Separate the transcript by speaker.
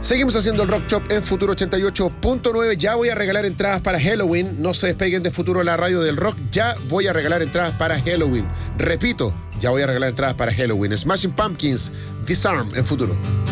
Speaker 1: Seguimos haciendo el Rock Shop en Futuro 88.9. Ya voy a regalar entradas para Halloween. No se despeguen de Futuro, la radio del rock. Ya voy a regalar entradas para Halloween. Repito, ya voy a regalar entradas para Halloween. Smashing Pumpkins, Disarm en Futuro.